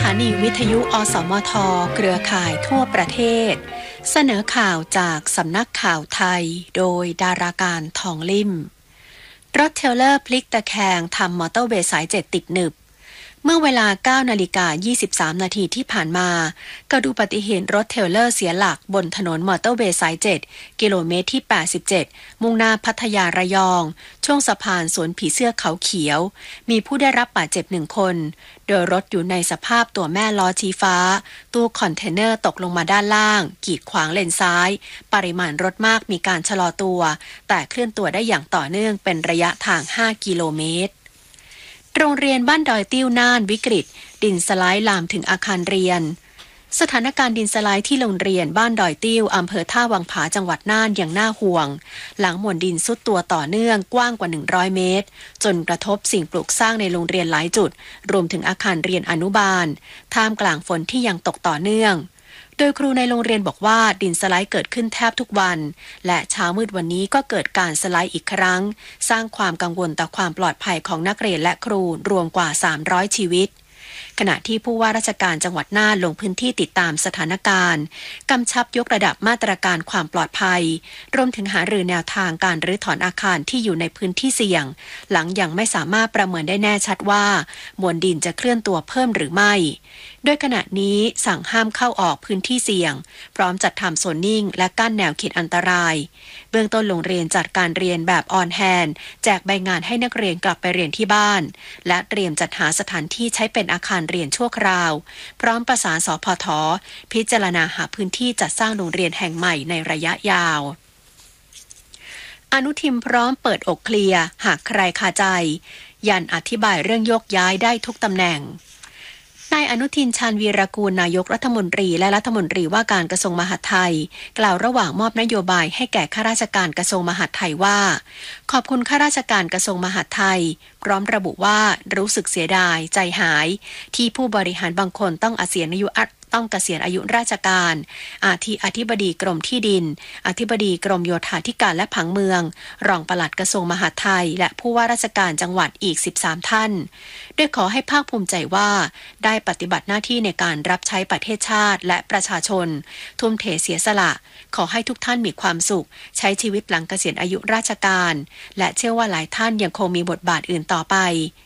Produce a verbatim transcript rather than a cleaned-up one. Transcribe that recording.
านีวิทยุอสมทเครือข่ายทั่วประเทศเสนอข่าวจากสำนักข่าวไทยโดยดาราการทองลิ่มรถเทรลเลอร์พลิกตะแคงทำมอเตอร์เวย์สายเจ็ดติดหนึบเมื่อเวลา เก้านาฬิกายี่สิบสามนาทีที่ผ่านมาเกิดอุบัติเหตุรถเทรลเลอร์เสียหลักบนถนนมอเตอร์เวย์สายเจ็ดกิโลเมตรที่แปดสิบเจ็ดมุ่งหน้าพัทยาระยองช่วงสะพานสวนผีเสื้อเขาเขียวมีผู้ได้รับบาดเจ็บหนึ่งคนโดยรถอยู่ในสภาพตัวแม่ล้อชี้ฟ้าตู้คอนเทนเนอร์ตกลงมาด้านล่างกีดขวางเลนซ้ายปริมาณรถมากมีการชะลอตัวแต่เคลื่อนตัวได้อย่างต่อเนื่องเป็นระยะทางห้ากิโลเมตรโรงเรียนบ้านดอยติ้วน่านวิกฤตดินสไลด์ลามถึงอาคารเรียนสถานการณ์ดินสไลด์ที่โรงเรียนบ้านดอยติ้วอำเภอท่าวังผาจังหวัดน่านอย่างน่าห่วงหลังมวลดินซุดตัวต่อเนื่องกว้างกว่าหนึ่งร้อยเมตรจนกระทบสิ่งปลูกสร้างในโรงเรียนหลายจุดรวมถึงอาคารเรียนอนุบาลท่ามกลางฝนที่ยังตกต่อเนื่องโดยครูในโรงเรียนบอกว่าดินสไลด์เกิดขึ้นแทบทุกวันและเช้ามืดวันนี้ก็เกิดการสไลด์อีกครั้งสร้างความกังวลต่อความปลอดภัยของนักเรียนและครูรวมกว่าสามร้อยชีวิตขณะที่ผู้ว่าราชการจังหวัดน่านลงพื้นที่ติดตามสถานการณ์กำชับยกระดับมาตรการความปลอดภัยรวมถึงหารือแนวทางการรื้อถอนอาคารที่อยู่ในพื้นที่เสี่ยงหลังยังไม่สามารถประเมินได้แน่ชัดว่ามวลดินจะเคลื่อนตัวเพิ่มหรือไม่โดยขณะนี้สั่งห้ามเข้าออกพื้นที่เสี่ยงพร้อมจัดทำโซนนิ่งและกั้นแนวเขตอันตรายเบื้องต้นโรงเรียนจัดการเรียนแบบออนแฮนด์แจกใบงานให้นักเรียนกลับไปเรียนที่บ้านและเตรียมจัดหาสถานที่ใช้เป็นอาคารเรียนชั่วคราวพร้อมประสานสพทพิจารณาหาพื้นที่จัดสร้างโรงเรียนแห่งใหม่ในระยะยาวอนุทินพร้อมเปิดอกเคลียร์หากใครคาใจยันอธิบายเรื่องโยกย้ายได้ทุกตำแหน่งนายอนุทินชาญวีรกูลนายกรัฐมนตรีและรัฐมนตรีว่าการกระทรวงมหาดไทยกล่าวระหว่างมอบนโยบายให้แก่ข้าราชการกระทรวงมหาดไทยว่าขอบคุณข้าราชการกระทรวงมหาดไทยพร้อมระบุว่ารู้สึกเสียดายใจหายที่ผู้บริหารบางคนต้องเกษียณอายุต้องเกษียณอายุราชการอาทิอธิบดีกรมที่ดินอธิบดีกรมโยธาธิการและผังเมืองรองปลัดกระทรวงมหาดไทยและผู้ว่าราชการจังหวัดอีกสิบสามท่านโดยขอให้ภาคภูมิใจว่าได้ปฏิบัติหน้าที่ในการรับใช้ประเทศชาติและประชาชนทุ่มเทเสียสละขอให้ทุกท่านมีความสุขใช้ชีวิตหลังเกษียณอายุราชการและเชื่อว่าหลายท่านยังคงมีบทบาทอื่นต่อไป